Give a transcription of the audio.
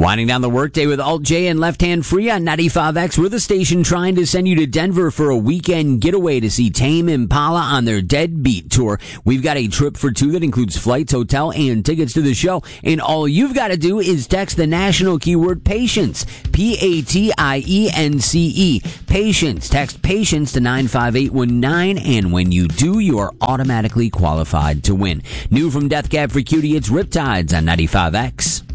Winding down the workday with Alt J and Left Hand Free on 95X. We're the station trying to send you to Denver for a weekend getaway to see Tame Impala on their Deadbeat tour. We've got a trip for two that includes flights, hotel, and tickets to the show. And all you've got to do is text the national keyword PATIENCE. PATIENCE. Patience. Text PATIENCE to 95819. And when you do, you are automatically qualified to win. New from Death Cab for Cutie, it's Riptides on 95X.